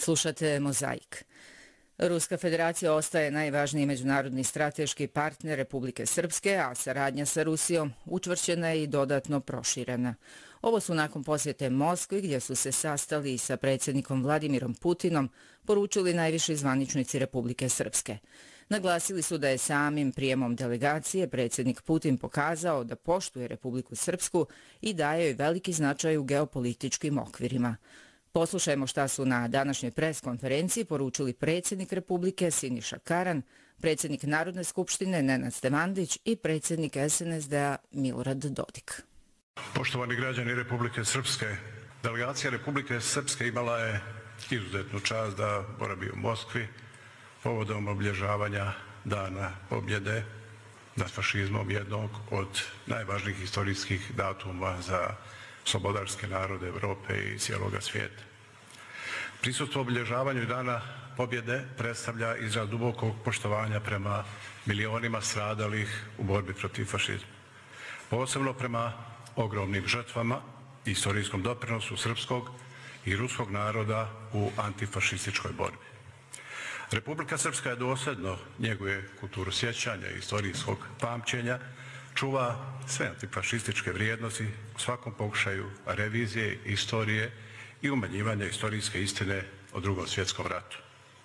Slušate Mozaik. Ruska federacija ostaje najvažniji međunarodni strateški partner Republike Srpske, a saradnja sa Rusijom učvršćena je i dodatno proširena. Ovo su nakon posjete Moskvi, gdje su se sastali sa predsjednikom Vladimirom Putinom, poručili najviši zvaničnici Republike Srpske. Naglasili su da je samim prijemom delegacije predsjednik Putin pokazao da poštuje Republiku Srpsku i daje joj veliki značaj u geopolitičkim okvirima. Poslušajmo šta su na današnjoj preskonferenciji poručili predsjednik Republike Siniša Karan, predsjednik Narodne skupštine Nenad Stevandić i predsjednik SNSD-a Milorad Dodik. Poštovani građani Republike Srpske, delegacija Republike Srpske imala je izuzetnu čast da boravi u Moskvi povodom obilježavanja Dana pobjede nad fašizmom, jednog od najvažnijih historijskih datuma za slobodarske narode Evrope i cijeloga svijeta. Prisustvo obilježavanju Dana pobjede predstavlja izraz dubokog poštovanja prema milionima stradalih u borbi protiv fašizma. Posebno prema ogromnim žrtvama i istorijskom doprinosu srpskog i ruskog naroda u antifašističkoj borbi. Republika Srpska je dosljedno njeguje kulturu sjećanja i istorijskog pamćenja, čuva sve antifašističke vrijednosti u svakom pokušaju revizije, istorije i umanjivanja istorijske istine o Drugom svjetskom ratu.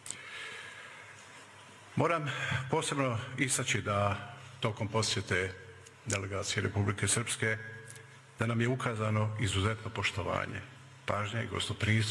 Moram posebno istaći da tokom posjete delegacije Republike Srpske da nam je ukazano izuzetno poštovanje, pažnja i gostoprimstvo